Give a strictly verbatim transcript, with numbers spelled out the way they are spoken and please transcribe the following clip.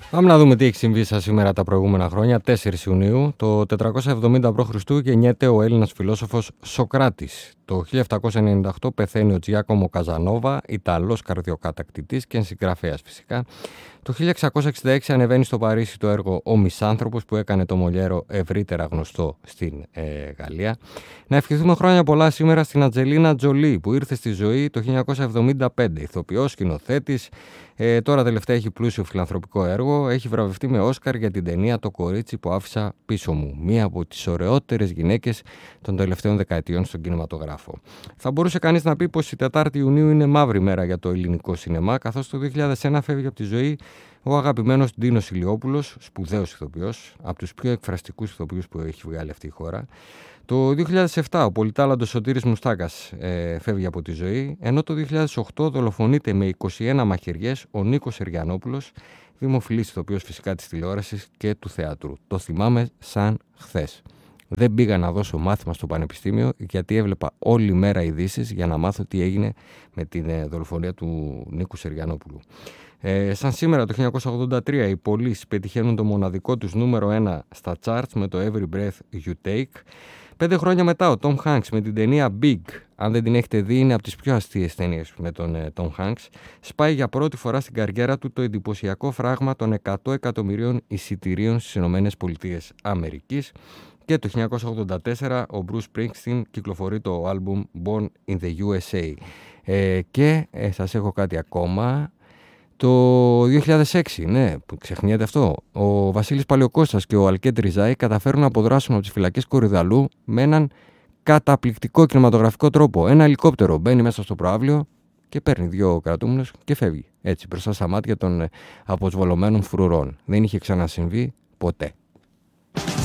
Πάμε να δούμε τι έχει συμβεί στα σήμερα τα προηγούμενα χρόνια. τέσσερις Ιουνίου, το τετρακόσια εβδομήντα προ Χριστού γεννιέται ο Έλληνας φιλόσοφος Σοκράτης. Το χίλια επτακόσια ενενήντα οκτώ πεθαίνει ο Τζιάκομο Καζανόβα, Ιταλός καρδιοκατακτητής και συγγραφέας φυσικά. Το χίλια εξακόσια εξήντα έξι ανεβαίνει στο Παρίσι το έργο «Ο Μισάνθρωπος» που έκανε το Μολιέρο ευρύτερα γνωστό στην ε, Γαλλία. Να ευχηθούμε χρόνια πολλά σήμερα στην Αντζελίνα Τζολί που ήρθε στη ζωή το χίλια εννιακόσια εβδομήντα πέντε. Ηθοποιός, σκηνοθέτης, ε, τώρα τελευταία έχει πλούσιο φιλανθρωπικό έργο. Έχει βραβευτεί με Όσκαρ για την ταινία «Το κορίτσι που άφησα πίσω μου». Μία από τις ωραιότερες γυναίκες των τελευταίων δεκαετιών στον κινηματογράφο. Θα μπορούσε κανείς να πει πως η τετάρτη Ιουνίου είναι μαύρη μέρα για το ελληνικό σινεμά, καθώς το δύο χιλιάδες ένα φεύγει από τη ζωή ο αγαπημένος Ντίνος Ηλιόπουλος, σπουδαίος ηθοποιός, από τους πιο εκφραστικούς ηθοποιούς που έχει βγάλει αυτή η χώρα. Το δύο χιλιάδες επτά ο πολυτάλαντος Σωτήρης Μουστάκας ε, φεύγει από τη ζωή, ενώ το δύο χιλιάδες οκτώ δολοφονείται με είκοσι ένα μαχαιριές ο Νίκος Εριανόπουλος, δημοφιλής ηθοποιός φυσικά της τηλεόρασης και του θεάτρου. Το θυμάμαι σαν χθες. Δεν πήγα να δώσω μάθημα στο πανεπιστήμιο γιατί έβλεπα όλη μέρα ειδήσεις για να μάθω τι έγινε με την ε, δολοφονία του Νίκου Εριανόπουλου. Ε, σαν σήμερα το χίλια εννιακόσια ογδόντα τρία οι Police πετυχαίνουν το μοναδικό τους νούμερο ένα στα charts με το Every Breath You Take. Πέντε χρόνια μετά ο Tom Hanks με την ταινία Big, αν δεν την έχετε δει είναι από τις πιο αστείες ταινίες με τον ε, Tom Hanks, σπάει για πρώτη φορά στην καριέρα του το εντυπωσιακό φράγμα των εκατό εκατομμυρίων εισιτηρίων στις Ηνωμένες Πολιτείες Αμερικής. Και το χίλια εννιακόσια ογδόντα τέσσερα ο Bruce Springsteen κυκλοφορεί το άλμπουμ Born in the γιου ες έι. Ε, και ε, σας έχω κάτι ακόμα. Το δύο χιλιάδες έξι, ναι, που ξεχνιέται αυτό, ο Βασίλης Παλαιοκώστας και ο Αλκέντ Ριζάη καταφέρουν να αποδράσουν από τις φυλακές Κορυδαλού με έναν καταπληκτικό κινηματογραφικό τρόπο. Ένα ελικόπτερο μπαίνει μέσα στο προαύλιο και παίρνει δύο κρατούμενους και φεύγει. Έτσι, μπροστά στα μάτια των αποσβολωμένων φρουρών. Δεν είχε ξανασυμβεί ποτέ.